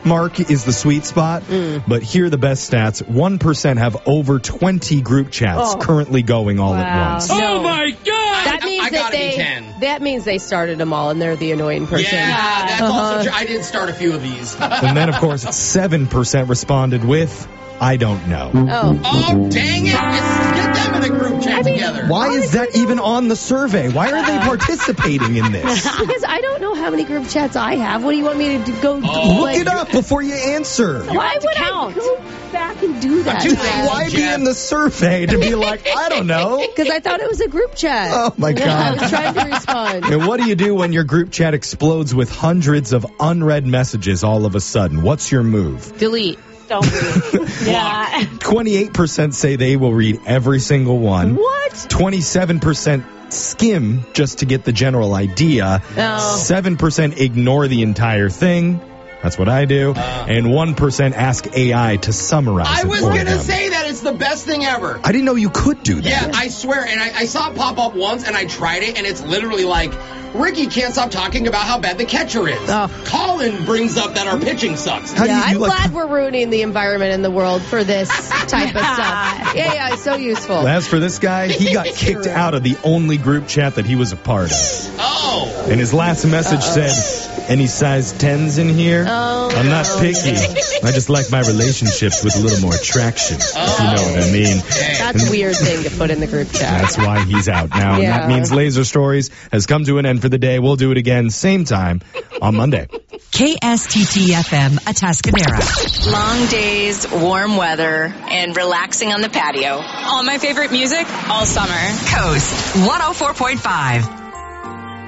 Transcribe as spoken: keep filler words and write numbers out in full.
mark is the sweet spot, mm. but here are the best stats. one percent have over twenty group chats oh. currently going all wow. at once. No. Oh, my God! That I, means I that they, ten. that means they started them all, and they're the annoying person. Yeah, that's uh-huh. also true. I did start a few of these. And then, of course, seven percent responded with, I don't know. Oh, oh dang it. Just get them in a group chat I mean, together. Why is that even on the survey? Why are they participating in this? Because I don't know how many group chats I have. What do you want me to do? Go oh. like, Look it up before you answer. Why would count. I go back and do that? Why be in the survey to be like, I don't know? Because I thought it was a group chat. Oh, my God. I was trying to respond. And what do you do when your group chat explodes with hundreds of unread messages all of a sudden? What's your move? Delete. Don't read. Yeah. twenty-eight percent say they will read every single one. What? twenty-seven percent skim just to get the general idea. Oh. seven percent ignore the entire thing. That's what I do. Uh, and one percent ask A I to summarize I it was going to say that. It's the best thing ever. I didn't know you could do that. Yeah, I swear. And I, I saw it pop up once, and I tried it, and it's literally like, Ricky can't stop talking about how bad the catcher is. Oh. Colin brings up that our pitching sucks. How yeah, you, I'm like, glad we're ruining the environment in the world for this type of stuff. Yeah, yeah, it's so useful. Well, as for this guy, he got kicked out of the only group chat that he was a part of. Oh. And his last message Uh-oh. said, any size tens in here? Oh, I'm not no. picky. I just like my relationships with a little more traction, oh. if you know what I mean. That's and, a weird thing to put in the group chat. That's why he's out now. Yeah. And that means Laser Stories has come to an end for the day. We'll do it again, same time, on Monday. K S T T F M, Atascadero. Long days, warm weather, and relaxing on the patio. All my favorite music all summer. Coast one oh four point five.